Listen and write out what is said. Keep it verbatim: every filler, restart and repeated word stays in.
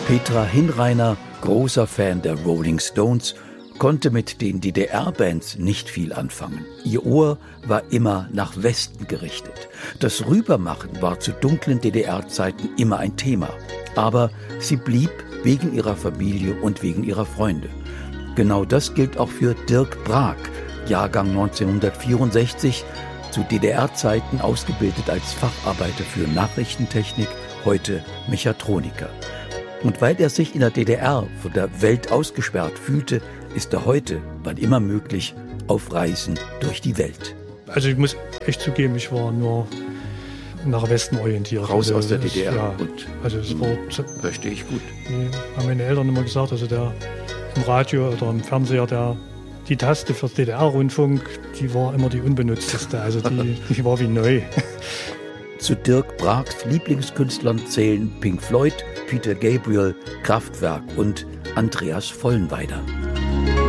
Petra Hinreiner, großer Fan der Rolling Stones, konnte mit den D D R-Bands nicht viel anfangen. Ihr Ohr war immer nach Westen gerichtet. Das Rübermachen war zu dunklen D D R-Zeiten immer ein Thema. Aber sie blieb wegen ihrer Familie und wegen ihrer Freunde. Genau das gilt auch für Dirk Brag, Jahrgang neunzehnhundertvierundsechzig, zu D D R-Zeiten ausgebildet als Facharbeiter für Nachrichtentechnik, heute Mechatroniker. Und weil er sich in der D D R von der Welt ausgesperrt fühlte, ist er heute, wann immer möglich, auf Reisen durch die Welt. Also ich muss echt zugeben, ich war nur nach Westen orientiert. Raus also, aus der D D R. Ja, und also es war, verstehe ich gut. Die haben meine Eltern immer gesagt, also der im Radio oder im Fernseher, der die Taste für D D R-Rundfunk, die war immer die unbenutzteste. Also die, die war wie neu. Zu Dirk Brags Lieblingskünstlern zählen Pink Floyd, Peter Gabriel, Kraftwerk und Andreas Vollenweider.